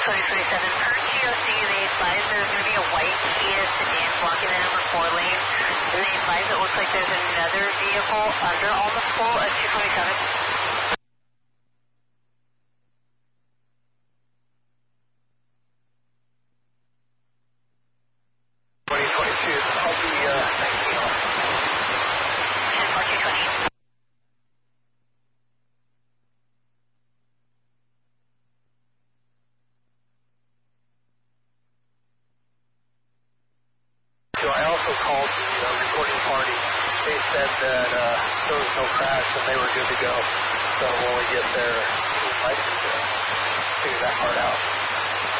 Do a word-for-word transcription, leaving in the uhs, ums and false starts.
twenty twenty-seven, per G O C, they advise there's going to be a white Kia sedan blocking the number four lane. And they advise it looks like there's another vehicle under on the pole at two twenty-seven. twenty twenty-two, I'll be uh, nineteen on. ten four two twenty. So I also called the uh, recording party. They said that uh, there was no crash and they were good to go. So when we get there, we might uh, figure that part out.